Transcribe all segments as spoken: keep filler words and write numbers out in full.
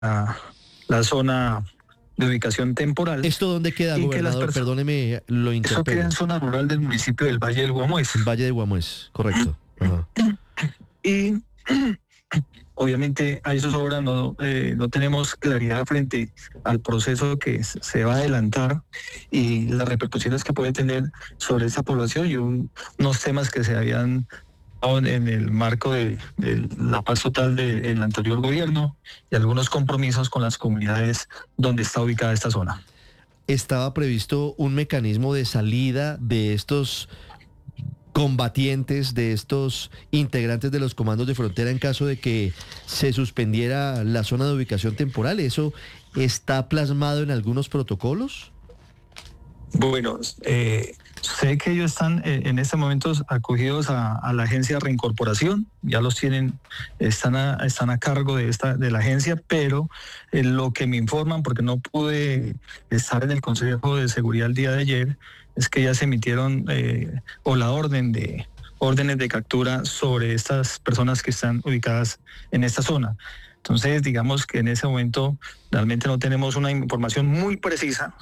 la, la zona de ubicación temporal. ¿Esto dónde queda, gobernador? Personas, Perdóneme, lo interpelo. Eso queda en zona rural del municipio del Valle del Guamués. Valle de Guamués, correcto. Ajá. Y obviamente a esas obras no, eh, no tenemos claridad frente al proceso que se va a adelantar y las repercusiones que puede tener sobre esa población y un, unos temas que se habían en el marco de, de la paz total del anterior gobierno y algunos compromisos con las comunidades donde está ubicada esta zona. ¿Estaba previsto un mecanismo de salida de estos combatientes, de estos integrantes de los comandos de frontera en caso de que se suspendiera la zona de ubicación temporal? ¿Eso está plasmado en algunos protocolos? Bueno, eh, sé que ellos están eh, en este momento acogidos a, a la agencia de reincorporación, ya los tienen, están a, están a cargo de esta de la agencia, pero eh, lo que me informan, porque no pude estar en el Consejo de Seguridad el día de ayer, es que ya se emitieron eh, o la orden de órdenes de captura sobre estas personas que están ubicadas en esta zona. Entonces, digamos que en ese momento realmente no tenemos una información muy precisa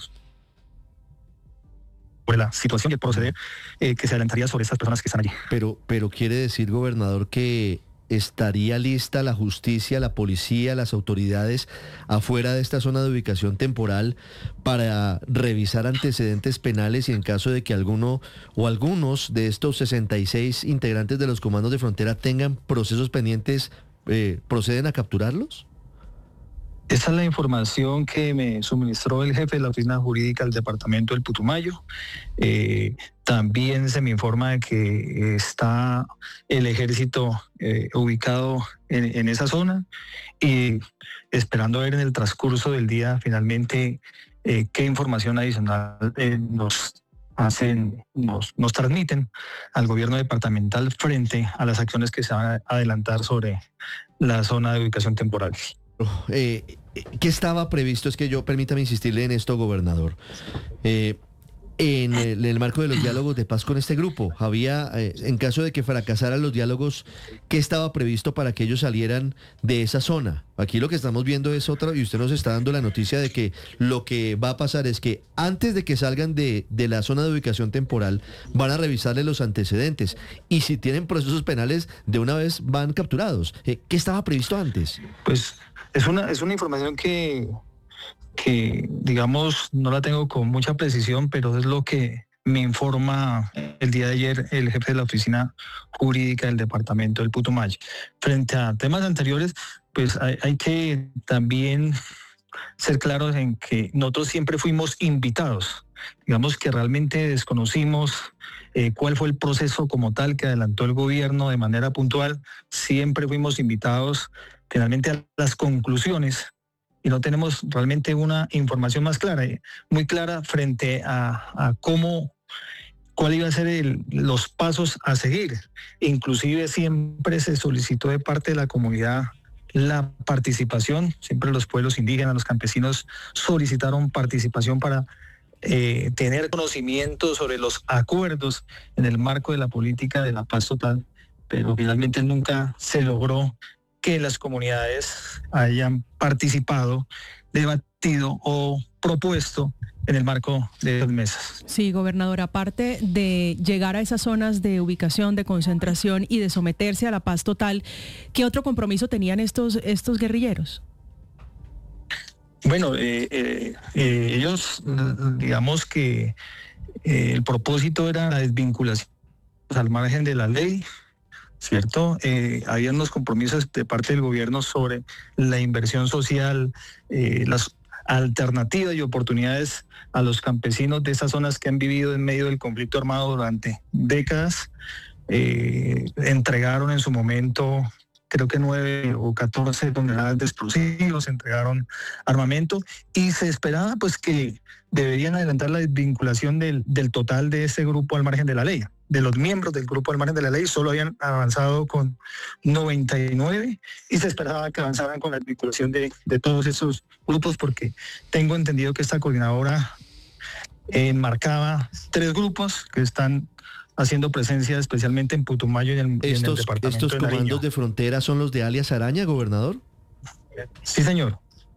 sobre la situación y el proceder eh, que se adelantaría sobre estas personas que están allí. Pero, pero quiere decir, gobernador, que estaría lista la justicia, la policía, las autoridades afuera de esta zona de ubicación temporal para revisar antecedentes penales y en caso de que alguno o algunos de estos sesenta y seis integrantes de los comandos de frontera tengan procesos pendientes, eh, ¿proceden a capturarlos? Esa es la información que me suministró el jefe de la oficina jurídica del departamento del Putumayo. Eh, también se me informa de que está el ejército eh, ubicado en, en esa zona y esperando ver en el transcurso del día finalmente eh, qué información adicional eh, nos hacen, nos, nos transmiten al gobierno departamental frente a las acciones que se van a adelantar sobre la zona de ubicación temporal. Eh, ¿Qué estaba previsto? Es que yo, permítame insistirle en esto, gobernador. Eh, en, el, en el marco de los diálogos de paz con este grupo, había, eh, en caso de que fracasaran los diálogos, ¿qué estaba previsto para que ellos salieran de esa zona? Aquí lo que estamos viendo es otra, y usted nos está dando la noticia de que lo que va a pasar es que antes de que salgan de, de la zona de ubicación temporal, van a revisarle los antecedentes. Y si tienen procesos penales, de una vez van capturados. Eh, ¿Qué estaba previsto antes? Pues es una, es una información que... que digamos no la tengo con mucha precisión, pero es lo que me informa el día de ayer el jefe de la oficina jurídica del departamento del Putumayo. Frente a temas anteriores, pues hay, hay que también ser claros en que nosotros siempre fuimos invitados. Digamos que realmente desconocimos eh, cuál fue el proceso como tal que adelantó el gobierno de manera puntual. Siempre fuimos invitados finalmente a las conclusiones y no tenemos realmente una información más clara, muy clara frente a, a cómo, cuál iba a ser el, los pasos a seguir. Inclusive siempre se solicitó de parte de la comunidad la participación, siempre los pueblos indígenas, los campesinos solicitaron participación para eh, tener conocimiento sobre los acuerdos en el marco de la política de la paz total, pero finalmente nunca se logró que las comunidades hayan participado, debatido o propuesto en el marco de las mesas. Sí, gobernador, aparte de llegar a esas zonas de ubicación, de concentración y de someterse a la paz total, ¿qué otro compromiso tenían estos, estos guerrilleros? Bueno, eh, eh, eh, ellos, digamos que eh, el propósito era la desvinculación al margen de la ley, ¿cierto? Eh, había unos compromisos de parte del gobierno sobre la inversión social, eh, las alternativas y oportunidades a los campesinos de esas zonas que han vivido en medio del conflicto armado durante décadas. Eh, entregaron en su momento, creo que nueve o catorce toneladas de explosivos, entregaron armamento y se esperaba pues que deberían adelantar la desvinculación del, del total de ese grupo al margen de la ley. De los miembros del grupo al margen de la ley solo habían avanzado con noventa y nueve y se esperaba que avanzaran con la desvinculación de, de todos esos grupos porque tengo entendido que esta coordinadora enmarcaba tres grupos que están haciendo presencia especialmente en Putumayo y en, estos, en el departamento ¿Estos de comandos Nariño. de frontera son los de alias Araña, gobernador? Sí, señor.